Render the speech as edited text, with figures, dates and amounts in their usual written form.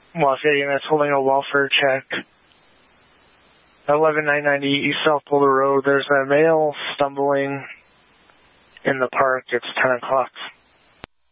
Lafayette units holding a welfare check. 11990 East South Boulder Road. There's a male stumbling in the park. It's 10 o'clock.